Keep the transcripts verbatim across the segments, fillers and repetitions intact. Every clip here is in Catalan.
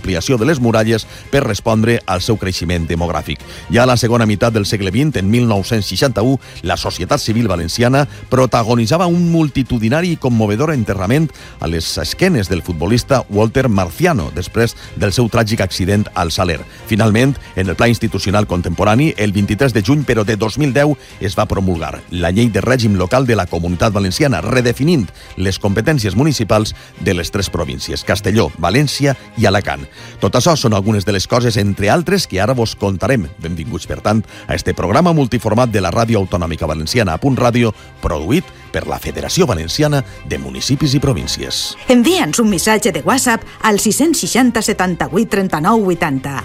l'ampliació de les muralles per respondre al seu creixement demogràfic. Ja a la segona meitat del segle vint, en mil nou-cents seixanta-u, la societat civil valenciana protagonitzava un multitudinari i commovedor enterrament a les esquenes del futbolista Walter Marciano, després del seu tràgic accident al Saler. Finalment, en el pla institucional contemporani, el vint-i-tres de juny, però de dos mil deu, es va promulgar la llei de règim local de la Comunitat Valenciana, redefinint les competències municipals de les tres províncies, Castelló, València i Alacant. Tot això són algunes de les coses, entre altres, que ara vos contarem. Benvinguts, per tant, a este programa multiformat de la Ràdio Autonòmica Valenciana, a Punt Ràdio, produït per la Federació Valenciana de Municipis i Províncies. Envia'ns un missatge de WhatsApp al sis seixanta setanta-vuit trenta-nou vuitanta.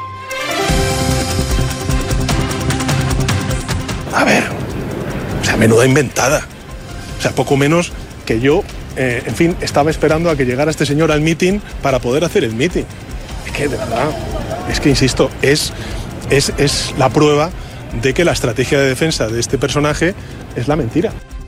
A ver, o sea, menuda inventada. O sea, poco menos que yo, eh, en fin, estaba esperando a que llegara este señor al meeting para poder hacer el meeting. Es que, de verdad, es que, insisto, es, es, es la prueba de que la estrategia de defensa de este personaje es la mentira.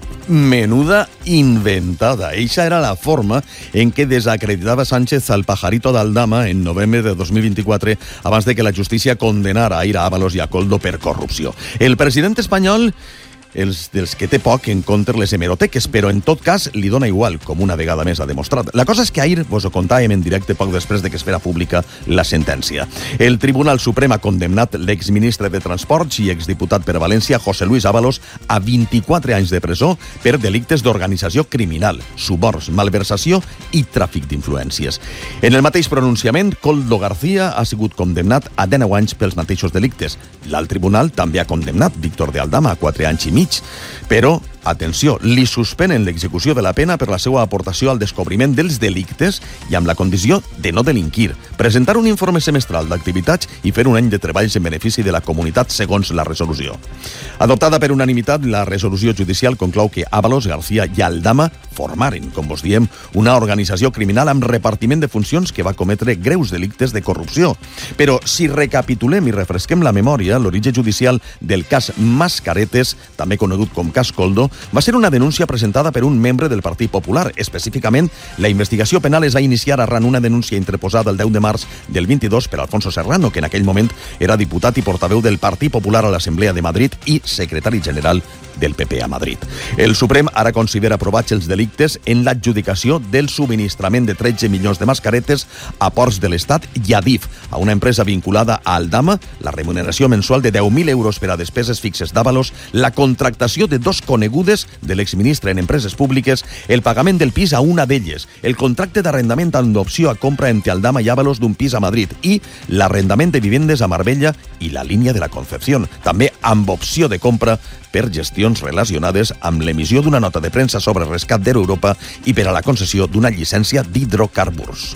Menuda inventada. Eixa era la forma en què desacreditava Sánchez al pajarito d'Aldama en novembre de dos mil vint-i-quatre abans de que la justícia condenara a Ira Ábalos i a Koldo per corrupció. El president espanyol, els dels que té poc en compte les hemeroteques, però en tot cas li dona igual, com una vegada més ha demostrat. La cosa és que ahir vos ho contàvem en directe poc després de que es fera pública la sentència. El Tribunal Suprem ha condemnat l'exministre de Transports i exdiputat per València, José Luis Ábalos, a vint-i-quatre anys de presó per delictes d'organització criminal, suborns, malversació i tràfic d'influències. En el mateix pronunciament, Koldo García ha sigut condemnat a dinou anys pels mateixos delictes. L'alt tribunal també ha condemnat Víctor de Aldama a quatre anys i mig, però, atenció, li suspenen l'execució de la pena per la seva aportació al descobriment dels delictes i amb la condició de no delinquir, presentar un informe semestral d'activitats i fer un any de treballs en benefici de la comunitat segons la resolució. Adoptada per unanimitat, la resolució judicial conclou que Ábalos, García i Aldama formaren, com vos diem, una organització criminal amb repartiment de funcions que va cometre greus delictes de corrupció. Però si recapitulem i refresquem la memòria, l'origen judicial del cas Mascaretes, també conegut com cas Koldo, va ser una denúncia presentada per un membre del Partit Popular. Específicament, la investigació penal es va iniciar arran una denúncia interposada el deu de març del vint-i-dos per Alfonso Serrano, que en aquell moment era diputat i portaveu del Partit Popular a l'Assemblea de Madrid i secretari general del P P a Madrid. El Suprem ara considera aprovats els delictes en l'adjudicació del subministrament de tretze milions de mascaretes a Ports de l'Estat i a DIF, a una empresa vinculada a Aldama, la remuneració mensual de deu mil euros per a despeses fixes d'Ábalos, la contractació de dos conegudes de l'exministre en empreses públiques, el pagament del pis a una d'elles, el contracte d'arrendament amb opció a compra entre Aldama i Ábalos d'un pis a Madrid i l'arrendament de vivendes a Marbella i la línia de la Concepción, també amb opció de compra per gestions relacionades amb l'emissió d'una nota de premsa sobre rescat d'Europa i per a la concessió d'una llicència d'hidrocarburs.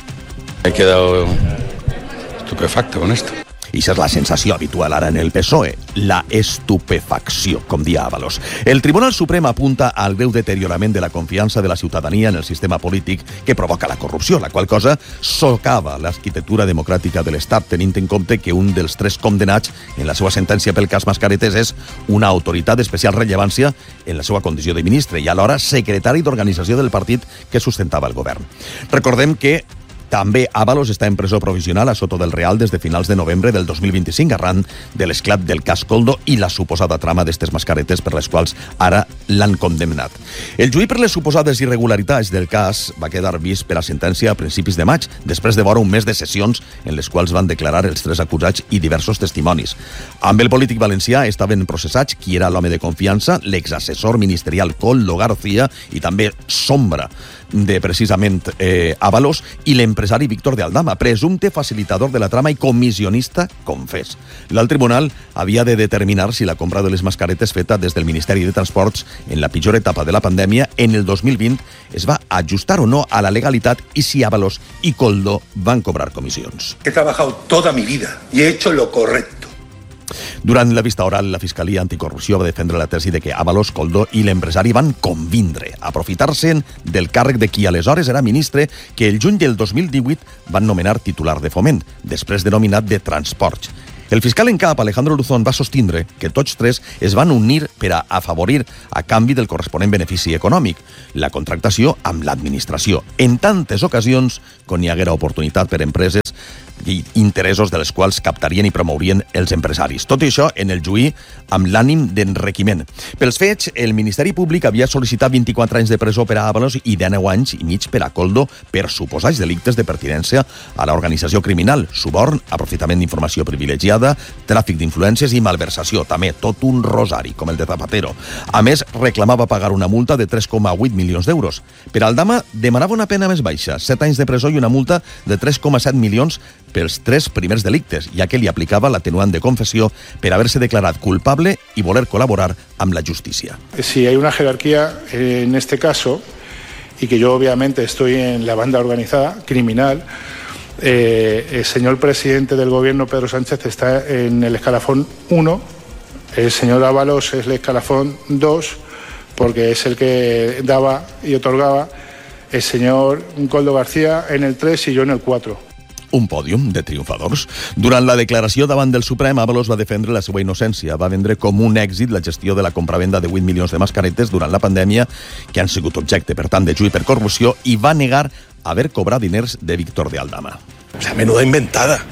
He quedado estupefacto con esto. I això és la sensació habitual ara en el P S O E, la estupefacció, com dia Ábalos. El Tribunal Suprem apunta al greu deteriorament de la confiança de la ciutadania en el sistema polític que provoca la corrupció, la qual cosa socava l'arquitectura democràtica de l'Estat, tenint en compte que un dels tres condemnats en la seva sentència pel cas Mascaretes és una autoritat d'especial rellevància en la seva condició de ministre i alhora secretari d'organització del partit que sustentava el govern. Recordem que també Ábalos està en presó provisional a Soto del Real des de finals de novembre del dos mil vint-i-cinc arran de l'esclat del cas Koldo i la suposada trama d'estes mascaretes per les quals ara l'han condemnat. El juí per les suposades irregularitats del cas va quedar vist per a sentència a principis de maig, després de vora un mes de sessions en les quals van declarar els tres acusats i diversos testimonis. Amb el polític valencià estaven processats qui era l'home de confiança, l'exassessor ministerial Koldo García i també Sombra de precisament eh, Ábalos i l'empresari Víctor de Aldama, presumpte facilitador de la trama i comissionista confés. L'alt tribunal havia de determinar si la compra de les mascaretes feta des del Ministeri de Transports en la pitjor etapa de la pandèmia en el dos mil vint es va ajustar o no a la legalitat i si Ábalos i Koldo van cobrar comissions. He trabajado toda mi vida y he hecho lo correcto. Durant la vista oral, la Fiscalia Anticorrupció va defendre la tesi de que Ábalos, Koldo i l'empresari van convindre, aprofitar-se'n del càrrec de qui aleshores era ministre que el juny del dos mil divuit van nomenar titular de Foment, després denominat de Transports. El fiscal en cap, Alejandro Luzón, va sostindre que tots tres es van unir per a afavorir a canvi del corresponent benefici econòmic, la contractació amb l'administració, en tantes ocasions com hi haguera oportunitat per empreses i interessos dels quals captarien i promourien els empresaris. Tot això en el juí amb l'ànim d'enriquiment. Pels fets, el Ministeri Públic havia sol·licitat vint-i-quatre anys de presó per a Ábalos i deu anys i mig per a Koldo per suposats delictes de pertinença a l'organització criminal, suborn, aprofitament d'informació privilegiada, tràfic d'influències i malversació. També tot un rosari, com el de Zapatero. A més, reclamava pagar una multa de tres coma vuit milions d'euros. Per Aldama demanava una pena més baixa, set anys de presó i una multa de tres coma set milions pels tres primers delictes, ja que li aplicava l'atenuant de confessió per haver-se declarat culpable y voler colaborar amb la justicia. Si hay una jerarquía en este caso, y que yo obviamente estoy en la banda organizada, criminal, eh, el señor presidente del gobierno, Pedro Sánchez, está en el escalafón uno, el señor Ábalos es el escalafón dos, porque es el que daba y otorgaba, el señor Koldo García en el tres y yo en el cuatro. Un pòdium de triomfadors. Durant la declaració davant del Suprem, Ábalos va defendre la seva innocència. Va vendre com un èxit la gestió de la compravenda de vuit milions de mascaretes durant la pandèmia, que han sigut objecte, per tant, de juí per corrupció, i va negar haver cobrat diners de Víctor de Aldama. O sea, menuda inventada.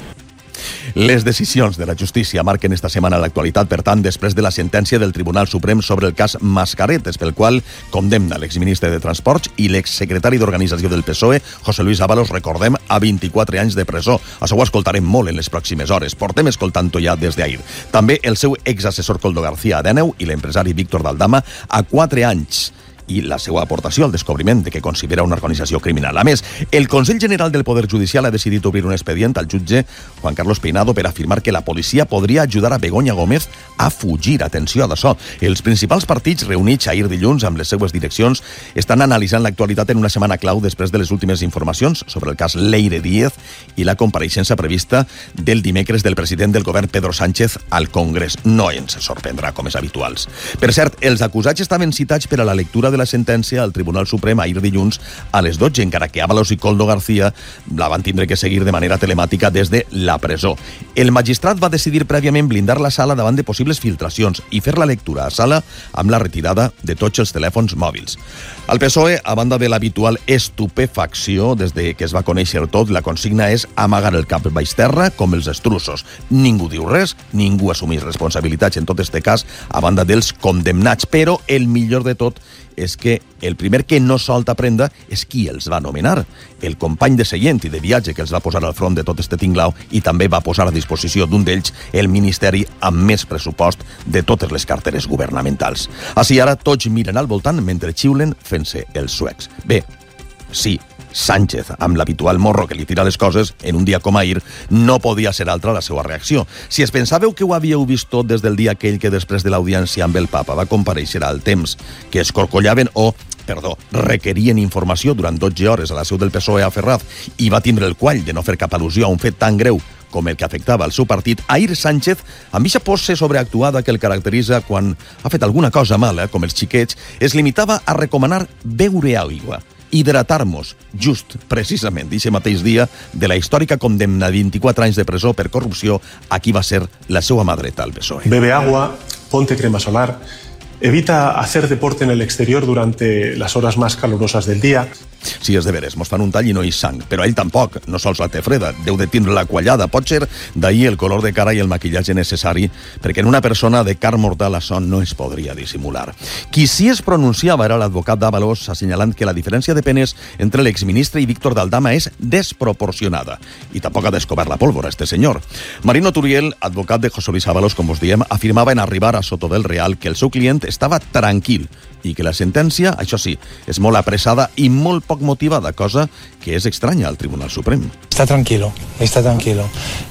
Les decisions de la justícia marquen esta setmana l'actualitat, per tant, després de la sentència del Tribunal Suprem sobre el cas Mascaretes, pel qual condemna l'exministre de Transports i l'exsecretari d'Organització del P S O E, José Luis Ábalos, recordem, a vint-i-quatre anys de presó. Això ho escoltarem molt en les pròximes hores. Portem escoltant-ho ja des d'ahir. També el seu exassessor Koldo García a deu i l'empresari Víctor d'Aldama a quatre anys. I la seva aportació al descobriment de que considera una organització criminal. A més, el Consell General del Poder Judicial ha decidit obrir un expedient al jutge Juan Carlos Peinado per afirmar que la policia podria ajudar a Begoña Gómez a fugir. Atenció a d'això. Els principals partits reunits ahir dilluns amb les seues direccions estan analitzant l'actualitat en una setmana clau després de les últimes informacions sobre el cas Leire Díez i la compareixença prevista del dimecres del president del govern Pedro Sánchez al Congrés. No ens sorprendrà, com és habituals. Per cert, els acusats estaven citats per a la lectura de la sentència al Tribunal Suprem ahir dilluns a les dotze, encara que Ábalos i Koldo García la van tindre que seguir de manera telemàtica des de la presó. El magistrat va decidir prèviament blindar la sala davant de possibles filtracions i fer la lectura a sala amb la retirada de tots els telèfons mòbils. Al P S O E, a banda de l'habitual estupefacció, des de que es va conèixer tot, la consigna és amagar el cap baix terra com els estruços. Ningú diu res, ningú assumeix responsabilitats en tot este cas, a banda dels condemnats, però el millor de tot és que el primer que no solta prenda és qui els va nomenar. El company de seient i de viatge que els va posar al front de tot este tinglau i també va posar a disposició d'un d'ells el ministeri amb més pressupost de totes les carteres governamentals. Així ara tots miren al voltant mentre xiulen fent-se els suecs. Bé, sí, Sánchez, amb l'habitual morro que li tira les coses, en un dia com ahir, no podia ser altra la seva reacció. Si es pensàveu que ho havíeu vist tot des del dia aquell que després de l'audiència amb el papa va comparèixer al temps, que es corcollaven o, perdó, requerien informació durant dotze hores a la seu del P S O E a Ferraz i va tindre el quall de no fer cap al·lusió a un fet tan greu com el que afectava el seu partit, ahir Sánchez, amb eixa pose sobreactuada que el caracteritza quan ha fet alguna cosa mala, com els xiquets, es limitava a recomanar beure aigua, hidratar-nos, just, precisament, d'aquest mateix dia de la històrica condemna de vint-i-quatre anys de presó per corrupció a qui va ser la seva mà dreta al P S O E. Bebe agua, ponte crema solar, evita hacer deporte en el exterior durante las horas más calurosas del día. Sí, és de veres, mos fan un tall i no hi sang, però ell tampoc, no sols la té freda, deu de tindre la quallada, pot ser d'ahir el color de cara i el maquillatge necessari, perquè en una persona de carn mortal això no es podria dissimular. Qui sí es pronunciava era l'advocat d'Ábalos, assenyalant que la diferència de penes entre l'exministre i Víctor d'Aldama és desproporcionada, i tampoc ha descobert la pólvora, este senyor. Marino Turiel, advocat de José Luis Ábalos, com us diem, afirmava en arribar a Soto del Real que el seu client estava tranquil i que la sentència, això sí, és molt apressada i molt poc motivada, cosa que es extraña al Tribunal Supremo. Está tranquilo, está tranquilo.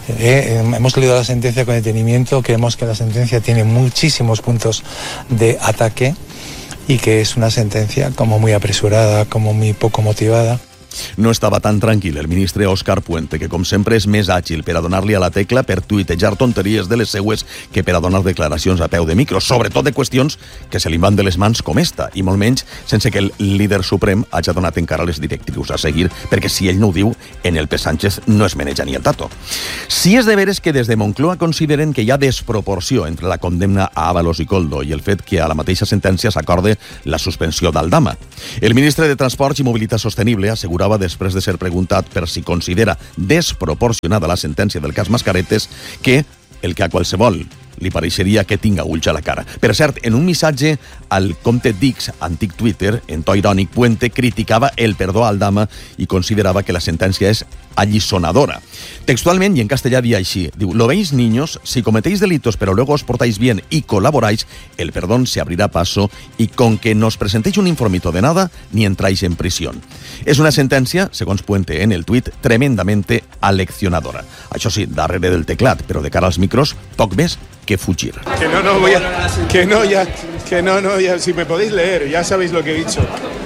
Eh, hemos leído la sentencia con detenimiento, creemos que la sentencia tiene muchísimos puntos de ataque y que es una sentencia como muy apresurada, como muy poco motivada. No estava tan tranquil el ministre Òscar Puente, que com sempre és més àgil per a donar-li a la tecla per tuitejar tonteries de les seues que per a donar declaracions a peu de micro, sobretot de qüestions que se li van de les mans com esta, i molt menys sense que el líder suprem hagi donat encara les directrius a seguir, perquè si ell no ho diu, en el P. Sánchez no es maneja ni el tato. Si és de veres que des de Moncloa consideren que hi ha desproporció entre la condemna a Ábalos i Koldo i el fet que a la mateixa sentència s'acorde la suspensió d'Aldama. El ministre de Transports i Mobilitat Sostenible assegura assegurava, després de ser preguntat per si considera desproporcionada la sentència del cas Mascaretes, que el que a qualsevol li pareixeria que tinga ulls a la cara. Per cert, en un missatge al compte d'X, antic Twitter, en to irònic, Puente criticava el perdó a Aldama i considerava que la sentència és allisonadora. Textualment, y en castellà, dia així, diu: «Lo veis, niños, si cometéis delitos pero luego os portáis bien y colaboráis, el perdón se abrirá paso y con que nos presentéis un informito de nada, ni entráis en prisión». És una sentència, segons Puente en el tuit, tremendamente aleccionadora. Això sí, darrere del teclat, però de cara als micros, poc més que fugir. Que no, no, voy a... Que no, ya... Que no, no, ya... Si me podéis leer, ya sabéis lo que he dicho.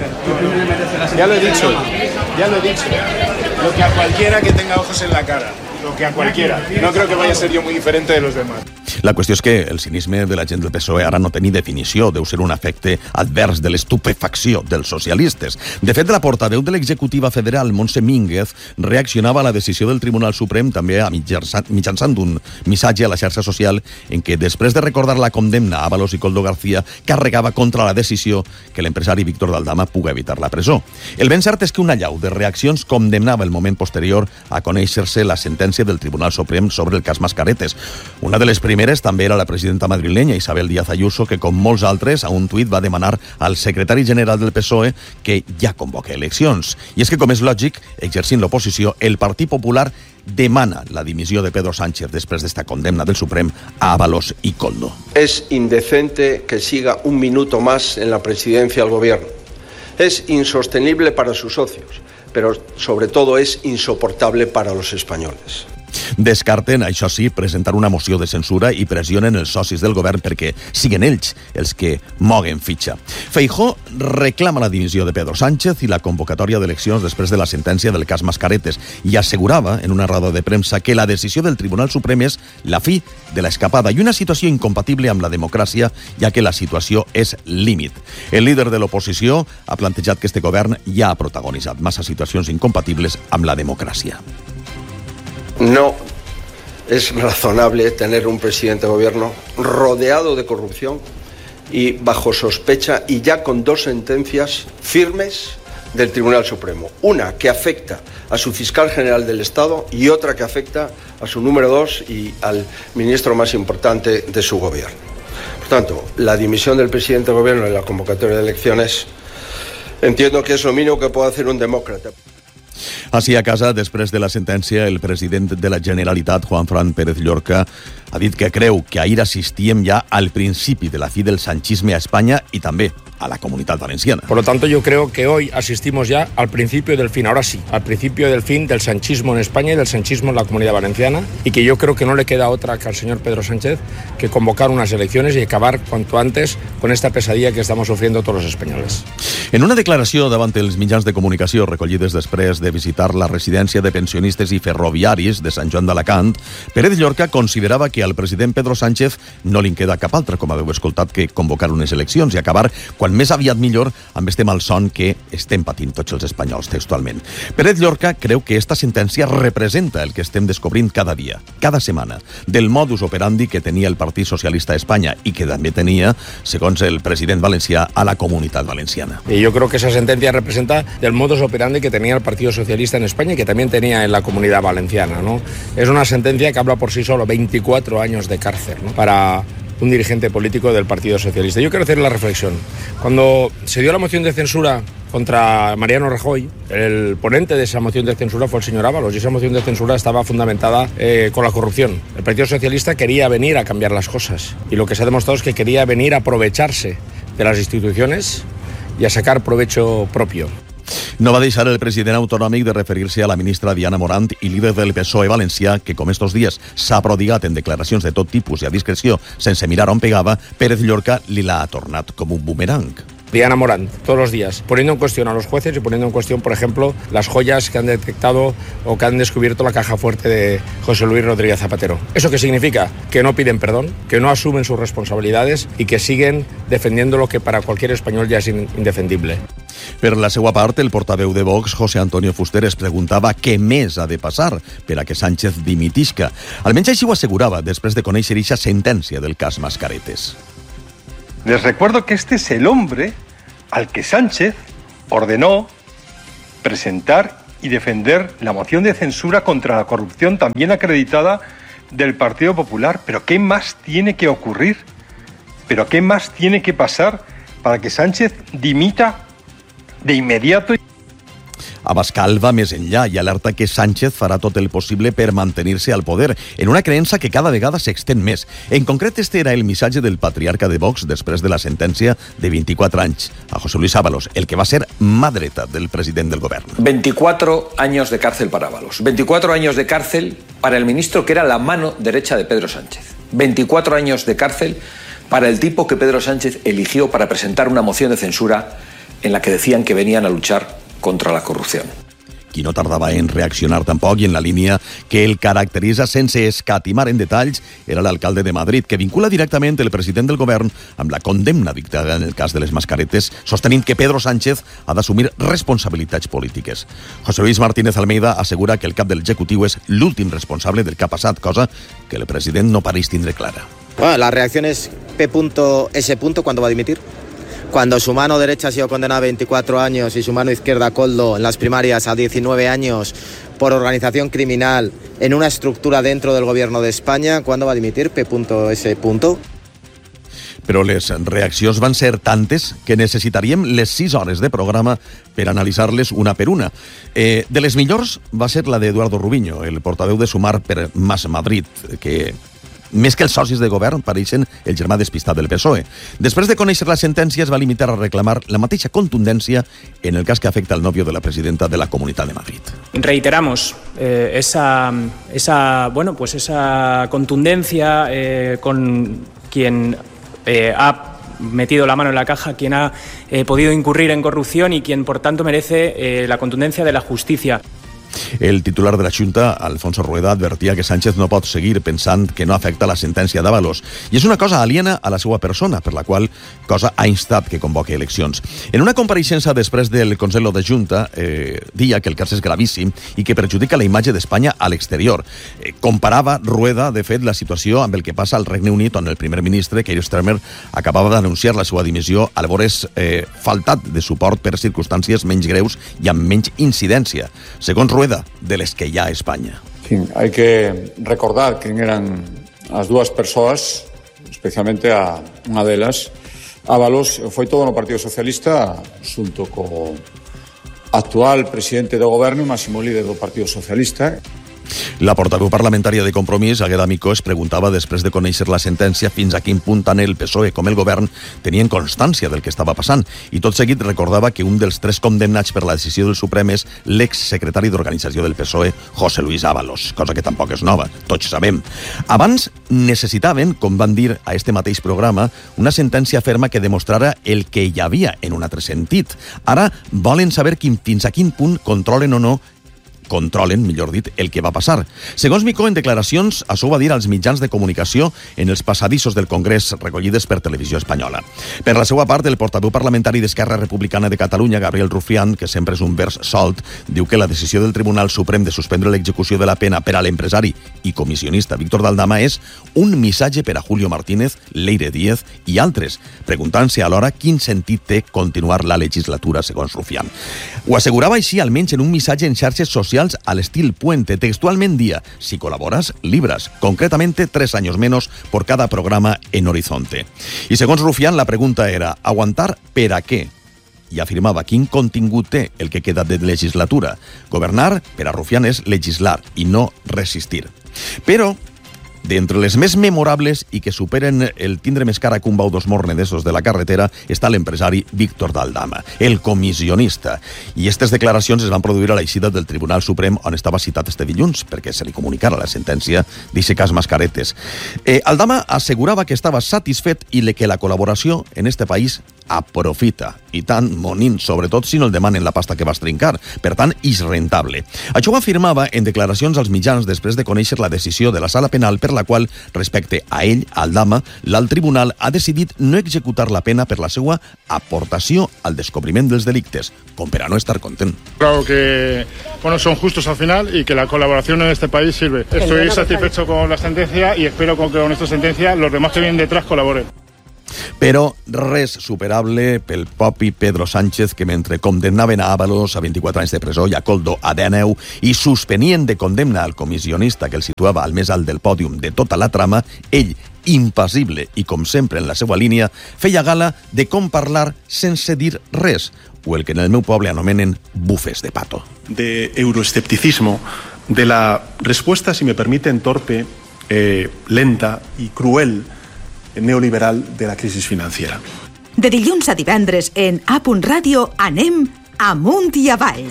Ya lo he dicho. Ya lo he dicho. Lo que a cualquiera que tenga ojos en la cara. Lo que a cualquiera. No creo que vaya a ser yo muy diferente de los demás. La qüestió és que el cinisme de la gent del P S O E ara no té ni definició, deu ser un efecte advers de l'estupefacció dels socialistes. De fet, la portaveu de l'executiva federal, Montse Mínguez, reaccionava a la decisió del Tribunal Suprem també a mitjançant un missatge a la xarxa social en què, després de recordar la condemna a Ábalos i Koldo García, carregava contra la decisió que l'empresari Víctor d'Aldama pugui evitar la presó. El ben cert és que una llau de reaccions condemnava el moment posterior a conèixer-se la sentència del Tribunal Suprem sobre el cas Mascaretes. Una de les primeres també era la presidenta madrilenya, Isabel Díaz Ayuso, que, com molts altres, a un tuit va demanar al secretari general del P S O E que ja convoca eleccions. I és que, com és lògic, exercint l'oposició, el Partit Popular demana la dimissió de Pedro Sánchez després d'esta condemna del Suprem a Ábalos y Koldo. Es indecente que siga un minuto más en la presidencia del gobierno. Es insostenible para sus socios, pero sobre todo es insoportable para los españoles. Descarten, això sí, presentar una moció de censura i pressionen els socis del govern perquè siguin ells els que moguen fitxa. Feijóo reclama la dimissió de Pedro Sánchez i la convocatòria d'eleccions després de la sentència del cas Mascaretes i assegurava en una roda de premsa que la decisió del Tribunal Suprem és la fi de l'escapada i una situació incompatible amb la democràcia, ja que la situació és límit. El líder de l'oposició ha plantejat que este govern ja ha protagonitzat massa situacions incompatibles amb la democràcia. No es razonable tener un presidente de gobierno rodeado de corrupción y bajo sospecha y ya con dos sentencias firmes del Tribunal Supremo. Una que afecta a su fiscal general del Estado y otra que afecta a su número dos y al ministro más importante de su gobierno. Por tanto, la dimisión del presidente de gobierno en la convocatoria de elecciones entiendo que es lo mínimo que puede hacer un demócrata. Així a casa, després de la sentència, el president de la Generalitat, Juanfran Pérez Llorca, ha dit que creu que ahir assistíem ja al principi de la fi del sanchisme a Espanya i també a la Comunitat Valenciana. Por lo tanto, yo creo que hoy asistimos ya al principio del fin, ahora sí, al principio del fin del sanchismo en España y del sanchismo en la Comunidad Valenciana, y que yo creo que no le queda otra que al señor Pedro Sánchez que convocar unas elecciones y acabar cuanto antes con esta pesadilla que estamos sufriendo todos los españoles. En una declaració davant els mitjans de comunicació recollides després de visitar la residència de pensionistes i ferroviaris de Sant Joan d'Alacant, Pérez Llorca considerava que al president Pedro Sánchez no li queda cap altre, com haveu escoltat, que convocar unes eleccions i acabar quan més aviat millor amb este malson que estem patint tots els espanyols textualment. Pérez Llorca creu que esta sentència representa el que estem descobrint cada dia, cada setmana, del modus operandi que tenia el Partit Socialista a Espanya i que també tenia, segons el president valencià, a la Comunitat Valenciana. Y yo creo que esa sentencia representa del modus operandi que tenía el Partido Socialista en España y que también tenía en la Comunidad Valenciana, ¿no? Es una sentencia que habla por sí solo, veinticuatro años de cárcel, ¿no?, para un dirigente político del Partido Socialista. Yo quiero hacer la reflexión. Cuando se dio la moción de censura contra Mariano Rajoy, el ponente de esa moción de censura fue el señor Ábalos, y esa moción de censura estaba fundamentada eh, con la corrupción. El Partido Socialista quería venir a cambiar las cosas, y lo que se ha demostrado es que quería venir a aprovecharse de las instituciones y a sacar provecho propio. No va deixar el president autonòmic de referir-se a la ministra Diana Morant i líder del P S O E valencià, que com estos dies s'ha prodigat en declaracions de tot tipus i a discreció sense mirar on pegava. Pérez Llorca li l'ha tornat com un bumerang. Diana Morant, todos los días, poniendo en cuestión a los jueces y poniendo en cuestión, por ejemplo, las joyas que han detectado o que han descubierto la caja fuerte de José Luis Rodríguez Zapatero. ¿Eso qué significa? Que no piden perdón, que no asumen sus responsabilidades y que siguen defendiendo lo que para cualquier español ya es indefendible. Per la seva part, el portaveu de Vox, José Antonio Fuster, es preguntava què més ha de passar per a que Sánchez dimitisca. Almenys així ho assegurava després de conèixer eixa sentència del cas Mascaretes. Les recuerdo que este es el hombre al que Sánchez ordenó presentar y defender la moción de censura contra la corrupción también acreditada del Partido Popular. ¿Pero qué más tiene que ocurrir? ¿Pero qué más tiene que pasar para que Sánchez dimita de inmediato? Abascal va més enllà i alerta que Sánchez farà tot el possible per mantenir-se al poder, en una creença que cada vegada s'extén més. En concret, este era el missatge del patriarca de Vox després de la sentència de veinticuatro anys a José Luis Ábalos, el que va ser mà dreta del president del govern. veinticuatro años de cárcel para Ábalos. veinticuatro años de cárcel para el ministro que era la mano derecha de Pedro Sánchez. veinticuatro años de cárcel para el tipo que Pedro Sánchez eligió para presentar una moción de censura en la que decían que venían a luchar contra la corrupción. Qui no tardava en reaccionar tampoc i en la línia que el caracteritza sense escatimar en detalls era l'alcalde de Madrid, que vincula directament el president del govern amb la condemna dictada en el cas de les mascaretes, sostenint que Pedro Sánchez ha d'assumir responsabilitats polítiques. José Luis Martínez Almeida assegura que el cap del executiu és l'últim responsable del que ha passat, cosa que el president no pareix tindre clara. Bueno, la reacción es P S. ¿Cuándo va a dimitir? Cuando su mano derecha ha sido condenada a veinticuatro años y su mano izquierda, Koldo, en las primarias a diecinueve años por organización criminal en una estructura dentro del gobierno de España, ¿cuándo va a dimitir P S? Però les reaccions van ser tantes que necessitaríem les sis hores de programa per analitzar-les una per una. Eh, de les millors va ser la d'Eduardo Rubiño, el portaveu de Sumar per Más Madrid, que més que els socis de govern, pareixen el germà despistat del P S O E. Després de conèixer la sentència, es va limitar a reclamar la mateixa contundència en el cas que afecta al novio de la presidenta de la Comunitat de Madrid. Reiteramos eh, esa, esa, bueno, pues esa contundencia eh, con quien eh, ha metido la mano en la caja, quien ha eh, podido incurrir en corrupción y quien, por tanto, merece eh, la contundencia de la justicia. El titular de la Junta, Alfonso Rueda, advertia que Sánchez no pot seguir pensant que no afecta la sentència d'Ábalos. I és una cosa aliena a la seva persona, per la qual cosa ha instat que convoque eleccions. En una compareixença després del Consell de Junta, eh, dia que el cas és gravíssim i que perjudica la imatge d'Espanya a l'exterior. Eh, comparava Rueda, de fet, la situació amb el que passa al Regne Unit, on el primer ministre, Keir Starmer, acabava d'anunciar la seva dimissió al veure's eh, faltat de suport per circumstàncies menys greus i amb menys incidència. Segons Rueda, de les que hi ha a España. En fin, hay que recordar quién eran las dos persoas, especialmente a unha delas. Ábalos foi todo no Partido Socialista, xunto co actual presidente do goberno e máximo líder do Partido Socialista. La portaveu parlamentària de Compromís, Agueda Micó, es preguntava després de conèixer la sentència fins a quin punt tant el P S O E com el govern tenien constància del que estava passant, i tot seguit recordava que un dels tres condemnats per la decisió del Suprem és l'exsecretari d'organització del P S O E, José Luis Ábalos, cosa que tampoc és nova, tots sabem. Abans necessitaven, com van dir a este mateix programa, una sentència ferma que demostrara el que hi havia en un altre sentit. Ara volen saber quin, fins a quin punt controlen o no controlen, millor dit, el que va passar. Segons Micó, en declaracions, això ho va dir als mitjans de comunicació en els passadissos del Congrés recollides per Televisió Espanyola. Per la seva part, el portaveu parlamentari d'Esquerra Republicana de Catalunya, Gabriel Rufián, que sempre és un vers solt, diu que la decisió del Tribunal Suprem de suspendre l'execució de la pena per a l'empresari i comissionista Víctor Daldama és un missatge per a Julio Martínez, Leire Díez i altres, preguntant-se alhora quin sentit té continuar la legislatura, segons Rufián. Ho assegurava així, almenys en un missatge en xarxes socials al estil Puente. Textualmente día, si colaboras, libras. Concretamente, tres años menos por cada programa en Horizonte. Y según Rufián, la pregunta era, ¿aguantar per a què? I afirmava quin contingut té el que queda de legislatura. Governar, per a Rufián, és legislar i no resistir. Però d'entre les més memorables i que superen el tindre més cara que un bau dos mornedesos de la carretera està l'empresari Víctor Daldama, el comissionista. I aquestes declaracions es van produir a l'eixida del Tribunal Suprem, on estava citat este dilluns, perquè se li comunicara la sentència d'eixe cas Mascaretes. Eh, Aldama assegurava que estava satisfet i que la col·laboració en este país aprofita, i tant monint, sobretot si no el demanen la pasta que vas trincar. Per tant, és rentable. Això ho afirmava en declaracions als mitjans després de conèixer la decisió de la Sala Penal per la qual, respecte a ell, Aldama, l'alt tribunal ha decidit no executar la pena per la seva aportació al descobriment dels delictes, com per a no estar content. Claro que bueno, son justos al final y que la colaboración en este país sirve. Estoy satisfecho con la sentencia y espero que con esta sentencia los demás que vienen detrás colaboren. Però res superable pel popi Pedro Sánchez, que mentre condemnaven a Ábalos a vint-i-quatre anys de presó i a Koldo a deu i suspenien de condemna al comissionista que el situava al més alt del pòdium de tota la trama, ell, impassible i com sempre en la seva línia, feia gala de com parlar sense dir res, o el que en el meu poble anomenen bufes de pato. De euroescepticismo, de la respuesta, si me permiten, torpe, eh, lenta y cruel neoliberal de la crisis financiera. De dilluns a divendres en A Ràdio anem amunt i avall.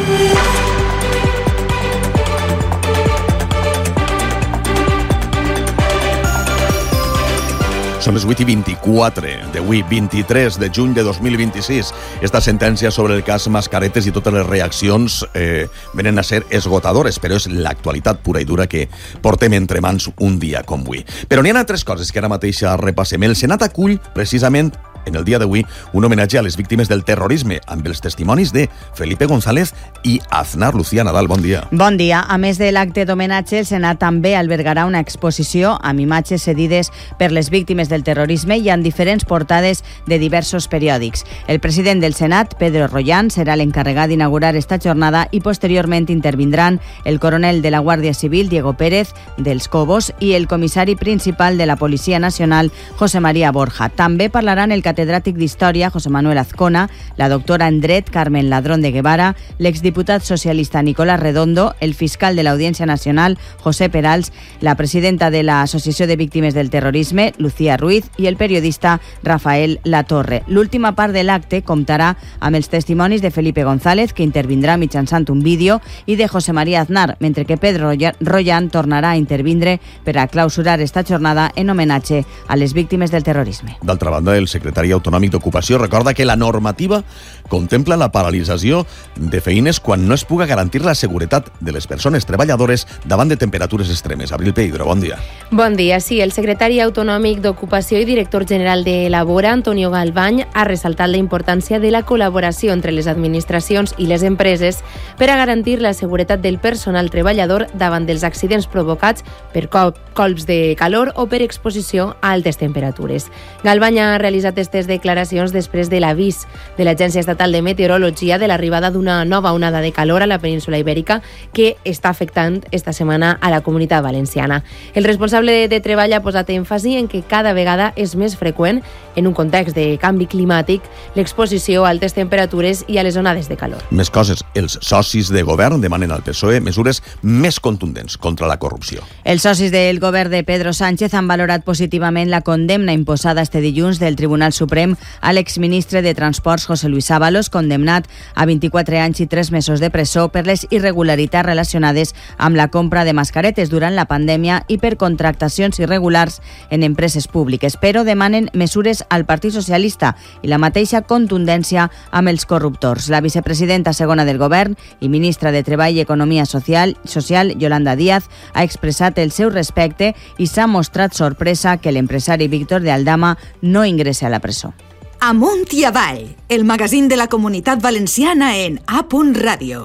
Són les vuit i vint-i-quatre d'avui, vint-i-tres de juny de dos mil vint-i-sis. Esta sentència sobre el cas Mascaretes i totes les reaccions eh, venen a ser esgotadores, però és l'actualitat pura i dura que portem entre mans un dia com avui. Però n'hi ha altres coses que ara mateix repassem. El Senat acull, precisament, en el dia d'avui, un homenatge a les víctimes del terrorisme amb els testimonis de Felipe González i Aznar. Lucía Nadal, bon dia. Bon dia. A més de l'acte d'homenatge, el Senat també albergarà una exposició amb imatges cedides per les víctimes del terrorisme i en diferents portades de diversos periòdics. El president del Senat, Pedro Royan, serà l'encarregat d'inaugurar esta jornada i posteriorment intervindran el coronel de la Guàrdia Civil, Diego Pérez, dels Cobos, i el comissari principal de la Policia Nacional, José María Borja. També parlaran el catedràtic d'Història, José Manuel Azcona, la doctora en Dret, Carmen Ladrón de Guevara, l'exdiputat socialista Nicolás Redondo, el fiscal de l'Audiència Nacional, José Perals, la presidenta de l'Associació de Víctimes del Terrorisme, Lucía Ruiz, i el periodista Rafael Latorre. L'última part de l'acte comptarà amb els testimonis de Felipe González, que intervindrà mitjançant un vídeo, i de José María Aznar, mentre que Pedro Royan tornarà a intervindre per a clausurar esta jornada en homenatge a les víctimes del terrorisme. D'altra banda, el secretari autonòmic d'Ocupació recorda que la normativa contempla la paralització de feines quan no es puga garantir la seguretat de les persones treballadores davant de temperatures extremes. Abril Peidro, bon dia. Bon dia. Sí, el secretari autonòmic d'Ocupació i director general de Labora, Antonio Galvany, ha ressaltat la importància de la col·laboració entre les administracions i les empreses per a garantir la seguretat del personal treballador davant dels accidents provocats per col colps de calor o per exposició a altes temperatures. Galvany ha realitzat aquestes declaracions després de l'avís de l'Agència Estatal de Meteorologia de l'arribada d'una nova onada de calor a la península Ibèrica que està afectant esta setmana a la Comunitat Valenciana. El responsable de Treball ha posat èmfasi en que cada vegada és més freqüent, en un context de canvi climàtic, l'exposició a altes temperatures i a les onades de calor. Més coses. Els socis de govern demanen al P S O E mesures més contundents contra la corrupció. Els socis del govern de Pedro Sánchez han valorat positivament la condemna imposada este dilluns del Tribunal Suprem a l'exministre de Transports José Luis Ábalos, condemnat a vint-i-quatre anys i tres mesos de presó per les irregularitats relacionades amb la compra de mascaretes durant la pandèmia i per contractacions irregulars en empreses públiques, però demanen mesures al Partit Socialista i la mateixa contundència amb els corruptors. La vicepresidenta segona del govern i ministra de Treball i Economia Social, Social Yolanda Díaz, ha expressat el seu respecte i s'ha mostrat sorpresa que l'empresari Víctor de Aldama no ingressi a la presó. Amunt i avall, el magazín de la Comunitat Valenciana en A Ràdio.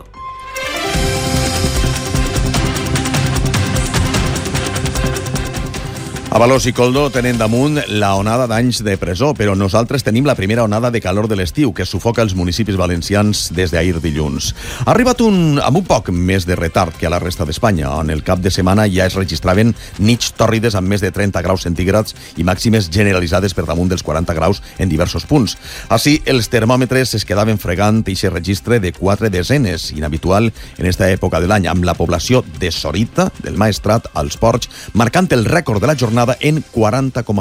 Ábalos i Koldo tenen damunt la onada d'anys de presó, però nosaltres tenim la primera onada de calor de l'estiu que sufoca els municipis valencians des d'ahir dilluns. Ha arribat un, amb un poc més de retard que a la resta d'Espanya, on el cap de setmana ja es registraven nits tòrrides amb més de trenta graus centígrads i màximes generalitzades per damunt dels quaranta graus en diversos punts. Així, els termòmetres es quedaven fregant eixe registre de quatre desenes, inhabitual en esta època de l'any, amb la població de Sorita, del Maestrat, als Ports, marcant el rècord de la jornada en quaranta coma